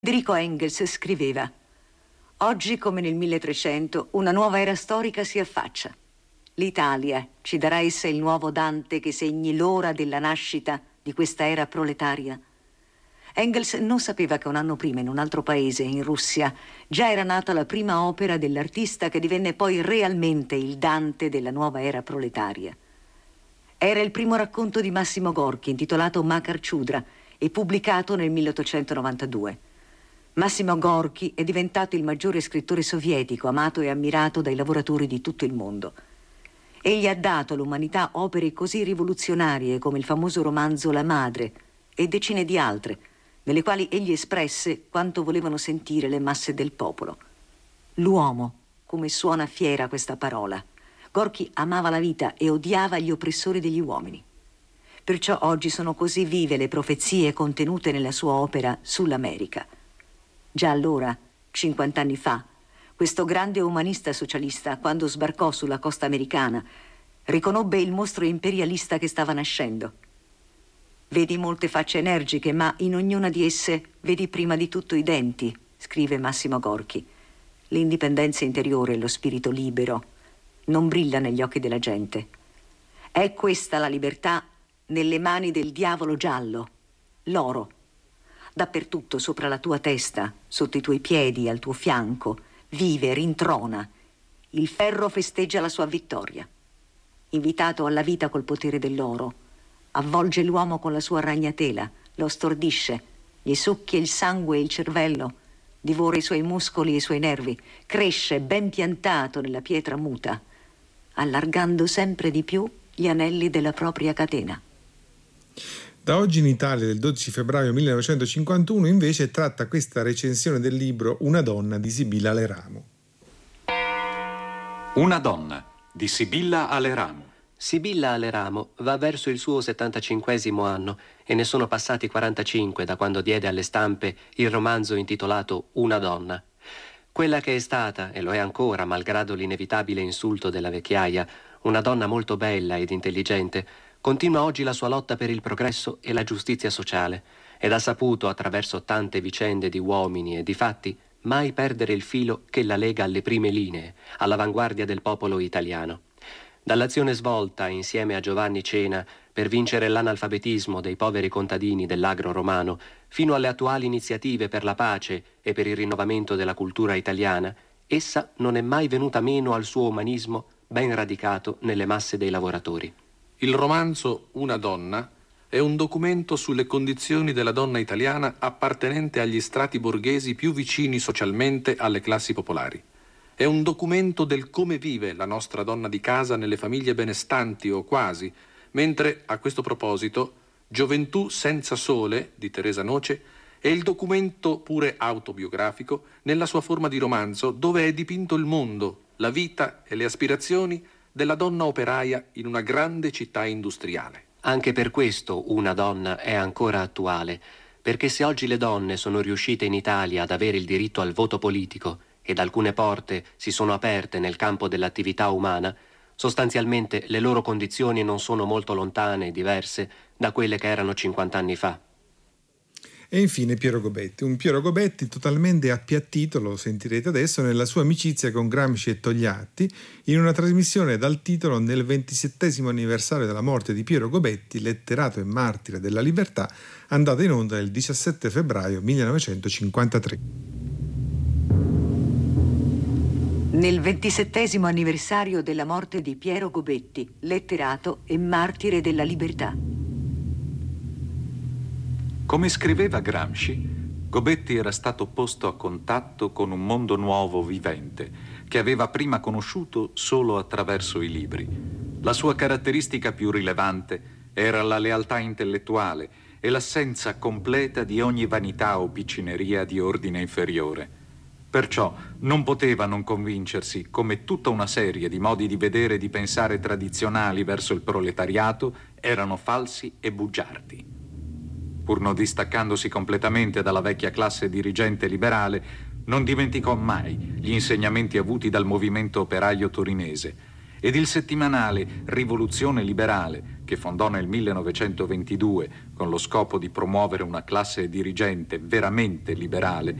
Federico Engels scriveva: «Oggi, come nel 1300, una nuova era storica si affaccia. L'Italia, ci darà essa il nuovo Dante che segni l'ora della nascita di questa era proletaria?» Engels non sapeva che un anno prima, in un altro paese, in Russia, già era nata la prima opera dell'artista che divenne poi realmente il Dante della nuova era proletaria. Era il primo racconto di Massimo Gorki, intitolato Makar Chudra, e pubblicato nel 1892. Massimo Gorki è diventato il maggiore scrittore sovietico, amato e ammirato dai lavoratori di tutto il mondo. Egli ha dato all'umanità opere così rivoluzionarie come il famoso romanzo La madre e decine di altre, nelle quali egli espresse quanto volevano sentire le masse del popolo. L'uomo, come suona fiera questa parola. Gorki amava la vita e odiava gli oppressori degli uomini. Perciò oggi sono così vive le profezie contenute nella sua opera sull'America. Già allora, 50 anni fa, questo grande umanista socialista, quando sbarcò sulla costa americana, riconobbe il mostro imperialista che stava nascendo. «Vedi molte facce energiche, ma in ognuna di esse vedi prima di tutto i denti», scrive Massimo Gorki. «L'indipendenza interiore, lo spirito libero, non brilla negli occhi della gente. È questa la libertà nelle mani del diavolo giallo, l'oro. Dappertutto, sopra la tua testa, sotto i tuoi piedi, al tuo fianco, vive, rintrona. Il ferro festeggia la sua vittoria. Invitato alla vita col potere dell'oro, avvolge l'uomo con la sua ragnatela, lo stordisce, gli succhia il sangue e il cervello, divora i suoi muscoli e i suoi nervi, cresce ben piantato nella pietra muta, allargando sempre di più gli anelli della propria catena». Da Oggi in Italia del 12 febbraio 1951 invece tratta questa recensione del libro Una donna di Sibilla Aleramo. Una donna di Sibilla Aleramo. Sibilla Aleramo va verso il suo 75esimo anno e ne sono passati 45 da quando diede alle stampe il romanzo intitolato Una donna. Quella che è stata, e lo è ancora, malgrado l'inevitabile insulto della vecchiaia, una donna molto bella ed intelligente, continua oggi la sua lotta per il progresso e la giustizia sociale ed ha saputo, attraverso tante vicende di uomini e di fatti, mai perdere il filo che la lega alle prime linee, all'avanguardia del popolo italiano. Dall'azione svolta insieme a Giovanni Cena per vincere l'analfabetismo dei poveri contadini dell'agro romano, fino alle attuali iniziative per la pace e per il rinnovamento della cultura italiana, essa non è mai venuta meno al suo umanismo ben radicato nelle masse dei lavoratori. Il romanzo Una donna è un documento sulle condizioni della donna italiana appartenente agli strati borghesi più vicini socialmente alle classi popolari. È un documento del come vive la nostra donna di casa nelle famiglie benestanti o quasi, mentre, a questo proposito, Gioventù senza sole, di Teresa Noce, è il documento pure autobiografico nella sua forma di romanzo dove è dipinto il mondo, la vita e le aspirazioni della donna operaia in una grande città industriale. Anche per questo Una donna è ancora attuale, perché se oggi le donne sono riuscite in Italia ad avere il diritto al voto politico ed alcune porte si sono aperte nel campo dell'attività umana, sostanzialmente le loro condizioni non sono molto lontane e diverse da quelle che erano 50 anni fa. E infine Piero Gobetti, un Piero Gobetti totalmente appiattito, lo sentirete adesso, nella sua amicizia con Gramsci e Togliatti, in una trasmissione dal titolo Nel 27° anniversario della morte di Piero Gobetti, letterato e martire della libertà, andata in onda il 17 febbraio 1953. Nel 27° anniversario della morte di Piero Gobetti, letterato e martire della libertà. Come scriveva Gramsci, Gobetti era stato posto a contatto con un mondo nuovo vivente, che aveva prima conosciuto solo attraverso i libri. La sua caratteristica più rilevante era la lealtà intellettuale e l'assenza completa di ogni vanità o piccineria di ordine inferiore. Perciò non poteva non convincersi come tutta una serie di modi di vedere e di pensare tradizionali verso il proletariato erano falsi e bugiardi. Pur non distaccandosi completamente dalla vecchia classe dirigente liberale, non dimenticò mai gli insegnamenti avuti dal movimento operaio torinese ed il settimanale Rivoluzione Liberale, che fondò nel 1922 con lo scopo di promuovere una classe dirigente veramente liberale